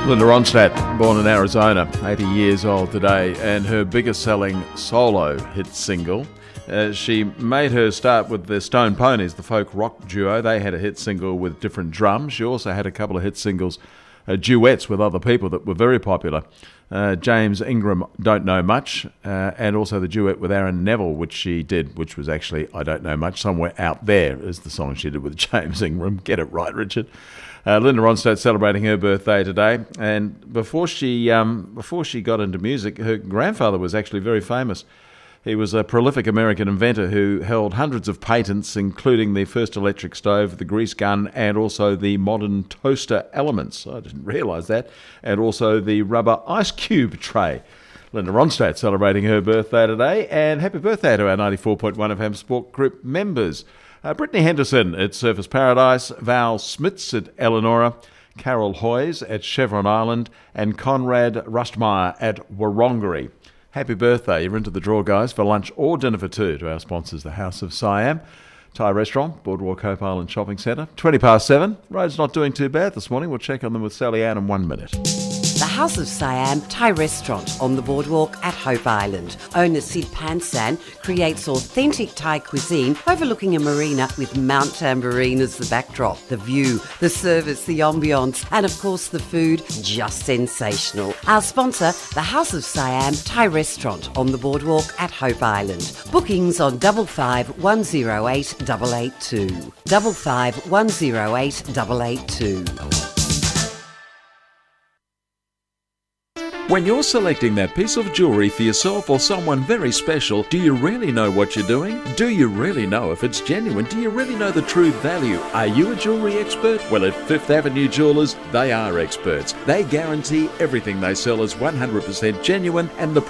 Linda Ronstadt, born in Arizona, 80 years old today, and her biggest selling solo hit single. She made her start with the Stone Ponies, the folk rock duo. They had a hit single with different drums. She also had a couple of hit singles, duets with other people that were very popular. James Ingram, Don't Know Much, and also the duet with Aaron Neville, which she did, which was actually I Don't Know Much, Somewhere Out There is the song she did with James Ingram. Get it right, Richard. Linda Ronstadt celebrating her birthday today, and before she got into music, her grandfather was actually very famous. He was a prolific American inventor who held hundreds of patents, including the first electric stove, the grease gun, and also the modern toaster elements. I didn't realise that. And also the rubber ice cube tray. Linda Ronstadt celebrating her birthday today, and happy birthday to our 94.1 FM Sport Group members. Brittany Henderson at Surfers Paradise, Val Smits at Eleonora, Carol Hoyes at Chevron Island, and Conrad Rustmeyer at Wurrunggeri. Happy birthday. You're into the draw, guys, for lunch or dinner for two to our sponsors, the House of Siam, Thai Restaurant, Boardwalk Hope Island Shopping Centre. 7:20. Road's not doing too bad this morning. We'll check on them with Sally Ann in 1 minute. The House of Siam Thai Restaurant on the boardwalk at Hope Island. Owner Sid Pansan creates authentic Thai cuisine overlooking a marina with Mount Tambourine as the backdrop. The view, the service, the ambience, and of course the food, just sensational. Our sponsor, the House of Siam Thai Restaurant on the boardwalk at Hope Island. Bookings on 55 108 882. 55 108 882. When you're selecting that piece of jewellery for yourself or someone very special, do you really know what you're doing? Do you really know if it's genuine? Do you really know the true value? Are you a jewellery expert? Well, at Fifth Avenue Jewellers, they are experts. They guarantee everything they sell is 100% genuine and the